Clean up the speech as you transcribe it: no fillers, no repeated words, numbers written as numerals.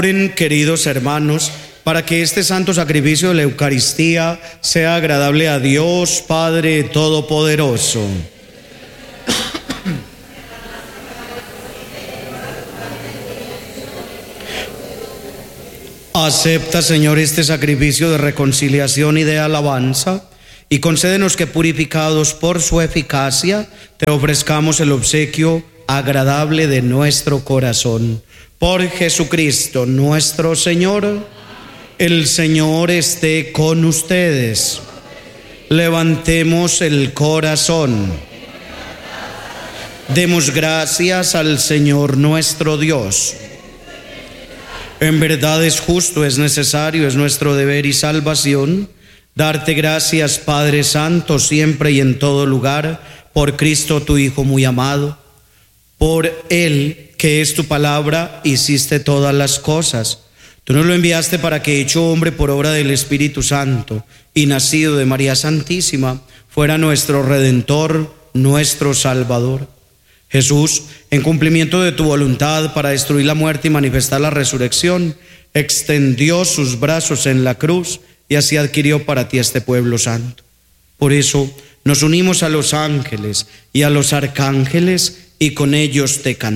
Oren, queridos hermanos, para que este santo sacrificio de la Eucaristía sea agradable a Dios Padre Todopoderoso. Acepta, Señor, este sacrificio de reconciliación y de alabanza, y concédenos que, purificados por su eficacia, te ofrezcamos el obsequio agradable de nuestro corazón. Por Jesucristo nuestro Señor. El Señor esté con ustedes. Levantemos el corazón. Demos gracias al Señor nuestro Dios. En verdad es justo, es necesario, es nuestro deber y salvación darte gracias, Padre Santo, siempre y en todo lugar, por Cristo tu Hijo muy amado. Por Él, que es tu palabra, hiciste todas las cosas. Tú nos lo enviaste para que, hecho hombre por obra del Espíritu Santo y nacido de María Santísima, fuera nuestro Redentor, nuestro Salvador. Jesús, en cumplimiento de tu voluntad para destruir la muerte y manifestar la resurrección, extendió sus brazos en la cruz y así adquirió para ti este pueblo santo. Por eso nos unimos a los ángeles y a los arcángeles y con ellos te cantamos.